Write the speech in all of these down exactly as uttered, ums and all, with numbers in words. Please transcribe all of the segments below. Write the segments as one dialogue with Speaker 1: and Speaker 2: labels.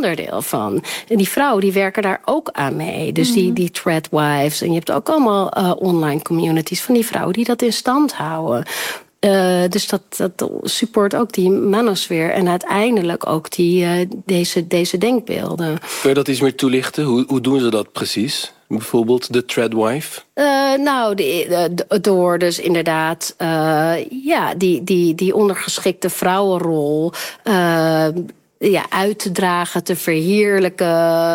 Speaker 1: onderdeel van. En die vrouwen die werken daar ook aan mee. Dus mm. die, die threadwives. En je hebt ook allemaal uh, online communities van die vrouwen die dat in stand houden. Uh, dus dat, dat support ook die manosfeer en uiteindelijk ook die, uh, deze, deze denkbeelden.
Speaker 2: Kun je dat iets meer toelichten? Hoe, hoe doen ze dat precies? Bijvoorbeeld de threadwife?
Speaker 1: Uh, nou, die, uh, door dus inderdaad uh, ja, die, die, die ondergeschikte vrouwenrol uh, ja, uit te dragen, te verheerlijken.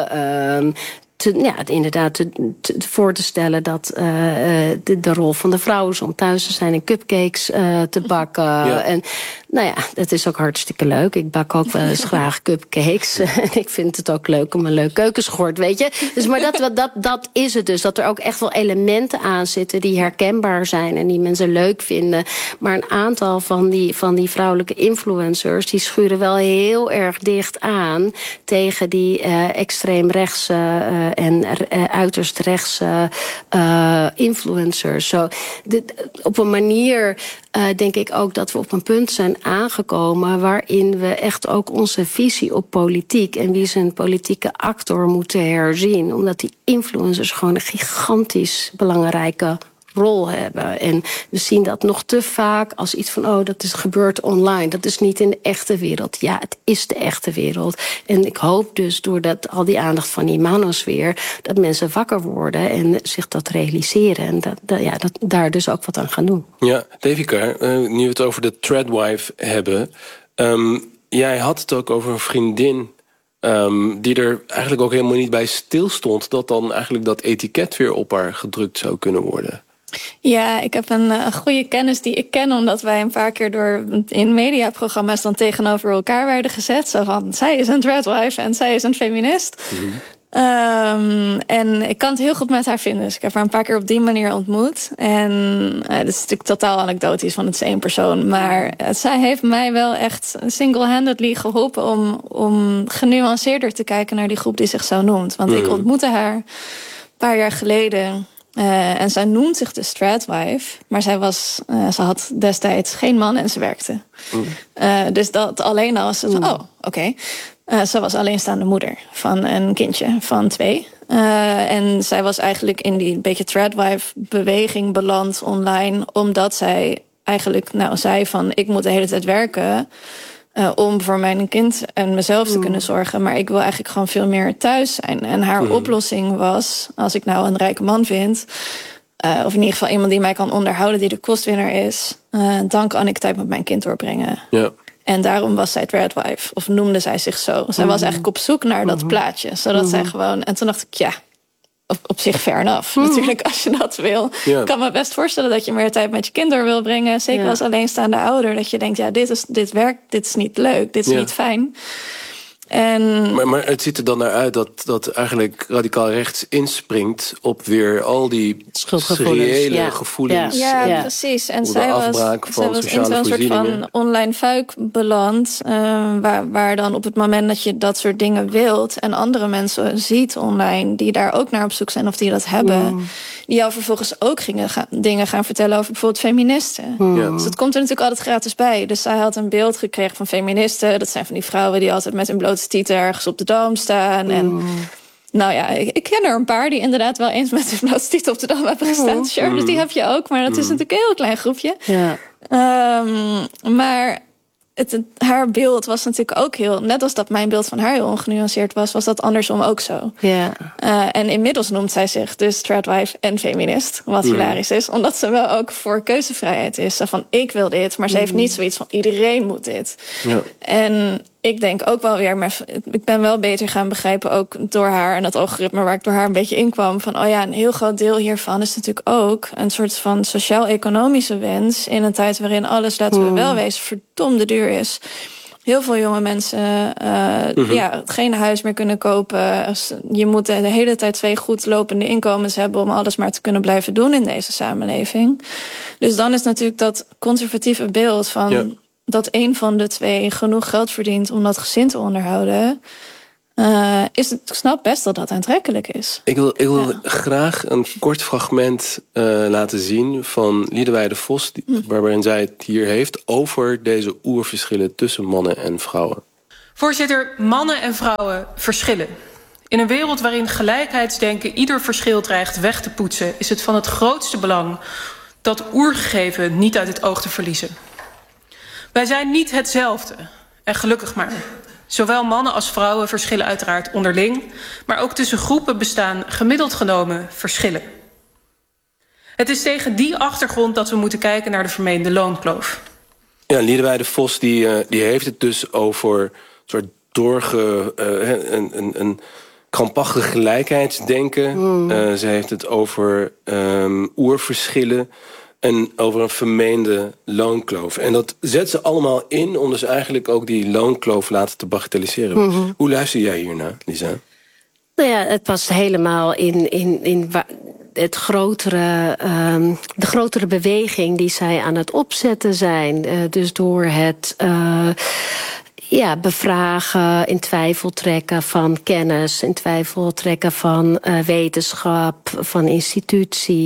Speaker 1: Uh, Te, ja, inderdaad te, te, voor te stellen dat uh, de, de rol van de vrouw is om thuis te zijn en cupcakes uh, te bakken. Ja. En nou ja, dat is ook hartstikke leuk. Ik bak ook wel eens graag cupcakes. En ik vind het ook leuk om een leuk keukenschort, weet je. Dus, maar dat, dat, dat is het dus. Dat er ook echt wel elementen aan zitten die herkenbaar zijn en die mensen leuk vinden. Maar een aantal van die, van die vrouwelijke influencers, die schuren wel heel erg dicht aan tegen die uh, extreemrechtse uh, en uh, uiterst rechtse uh, influencers. Zo, de, op een manier uh, denk ik ook dat we op een punt zijn aangekomen waarin we echt ook onze visie op politiek en wie zijn politieke actor moeten herzien. Omdat die influencers gewoon een gigantisch belangrijke rol hebben. En we zien dat nog te vaak als iets van, oh, dat is gebeurd online. Dat is niet in de echte wereld. Ja, het is de echte wereld. En ik hoop dus, doordat al die aandacht van die manosfeer, dat mensen wakker worden en zich dat realiseren. En dat, dat, ja, dat daar dus ook wat aan gaan doen.
Speaker 2: Ja, Devika, uh, nu we het over de threadwife hebben. Um, jij had het ook over een vriendin Um, die er eigenlijk ook helemaal niet bij stilstond dat dan eigenlijk dat etiket weer op haar gedrukt zou kunnen worden.
Speaker 3: Ja, ik heb een, een goede kennis die ik ken, omdat wij een paar keer door in mediaprogramma's dan tegenover elkaar werden gezet. Zo van, zij is een threadwife en zij is een feminist. Mm-hmm. Um, en ik kan het heel goed met haar vinden. Dus ik heb haar een paar keer op die manier ontmoet. En uh, dat is natuurlijk totaal anekdotisch, want het is één persoon. Maar uh, zij heeft mij wel echt single-handedly geholpen om, om genuanceerder te kijken naar die groep die zich zo noemt. Want mm. ik ontmoette haar een paar jaar geleden. Uh, en zij noemt zich de threadwife, maar zij was, uh, ze had destijds geen man en ze werkte. Mm. Uh, dus dat alleen al was het van, mm. oh, oké. Okay. Uh, ze was alleenstaande moeder van een kindje van twee. Uh, en zij was eigenlijk in die beetje threadwife-beweging beland online, omdat zij eigenlijk nou zei van, ik moet de hele tijd werken Uh, om voor mijn kind en mezelf te mm. kunnen zorgen. Maar ik wil eigenlijk gewoon veel meer thuis zijn. En haar mm. oplossing was, als ik nou een rijke man vind, Uh, of in ieder geval iemand die mij kan onderhouden, die de kostwinner is, Uh, dan kan ik tijd met mijn kind doorbrengen. Ja. En daarom was zij threadwife, of noemde zij zich zo. Zij mm. was eigenlijk op zoek naar dat mm. plaatje. Zodat mm. zij gewoon, en toen dacht ik, ja, op, op zich fair enough. Mm. Natuurlijk, als je dat wil. Ja. Ik kan me best voorstellen dat je meer tijd met je kinderen wil brengen. Zeker ja. als alleenstaande ouder. Dat je denkt, ja, dit, is, dit werkt, dit is niet leuk, dit is ja. niet fijn. En
Speaker 2: maar, maar het ziet er dan naar uit dat, dat eigenlijk radicaal rechts inspringt op weer al die reële ja. gevoelens.
Speaker 3: Ja, ja, precies. En zij was, zij was in zo'n soort van online fuik beland, uh, waar, waar dan op het moment dat je dat soort dingen wilt en andere mensen ziet online die daar ook naar op zoek zijn of die dat hebben, mm. die jou vervolgens ook gingen gaan, dingen gaan vertellen over bijvoorbeeld feministen. Mm. Ja. Dus dat komt er natuurlijk altijd gratis bij. Dus zij had een beeld gekregen van feministen. Dat zijn van die vrouwen die altijd met hun blote tieten ergens op de Dam staan. En mm. nou ja, ik, ik ken er een paar die inderdaad wel eens met hun blote tieten op de Dam hebben gestaan. Sure, mm. dus die heb je ook. Maar dat mm. is natuurlijk een heel klein groepje. Ja. Um, maar het, het, haar beeld was natuurlijk ook heel, net als dat mijn beeld van haar heel ongenuanceerd was, was dat andersom ook zo. Yeah. Uh, en inmiddels noemt zij zich dus threadwife en feminist, wat mm. hilarisch is, omdat ze wel ook voor keuzevrijheid is. Zo van, ik wil dit, maar ze mm. heeft niet zoiets van, iedereen moet dit. Ja. En ik denk ook wel weer, maar ik ben wel beter gaan begrijpen, ook door haar en dat algoritme waar ik door haar een beetje in kwam, van oh ja, een heel groot deel hiervan is natuurlijk ook een soort van sociaal-economische wens in een tijd waarin alles, laten we wel wezen, verdomde duur is. Heel veel jonge mensen uh, mm-hmm. ja, geen huis meer kunnen kopen. Je moet de hele tijd twee goed lopende inkomens hebben om alles maar te kunnen blijven doen in deze samenleving. Dus dan is natuurlijk dat conservatieve beeld van ja. dat een van de twee genoeg geld verdient om dat gezin te onderhouden, Uh, is het, ik snap best dat dat aantrekkelijk is.
Speaker 2: Ik wil, ik wil ja. graag een kort fragment uh, laten zien van Liedewij de Vos, die, hm. waarin zij het hier heeft over deze oerverschillen tussen mannen en vrouwen.
Speaker 4: Voorzitter, mannen en vrouwen verschillen. In een wereld waarin gelijkheidsdenken ieder verschil dreigt weg te poetsen, is het van het grootste belang dat oergegeven niet uit het oog te verliezen. Wij zijn niet hetzelfde, en gelukkig maar. Zowel mannen als vrouwen verschillen uiteraard onderling, maar ook tussen groepen bestaan gemiddeld genomen verschillen. Het is tegen die achtergrond dat we moeten kijken naar de vermeende loonkloof.
Speaker 2: Ja, Liedewij de Vos die, uh, die heeft het dus over een soort doorge... Uh, een, een, een krampachtig gelijkheidsdenken. Mm. Uh, ze heeft het over um, oerverschillen en over een vermeende loonkloof. En dat zet ze allemaal in om dus eigenlijk ook die loonkloof laten te bagatelliseren. Mm-hmm. Hoe luister jij hiernaar, Lisa?
Speaker 1: Nou ja, het past helemaal in, in, in het grotere, um, de grotere beweging die zij aan het opzetten zijn. Uh, dus door het uh, ja, bevragen, in twijfel trekken van kennis, in twijfel trekken van uh, wetenschap, van instituties.